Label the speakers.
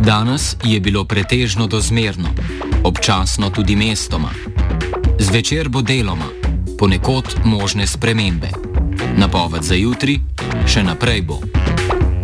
Speaker 1: Danes je bilo pretežno dozmerno, občasno tudi mestoma. Zvečer bo deloma, ponekod možne spremembe. Napoved za jutri: še naprej bo.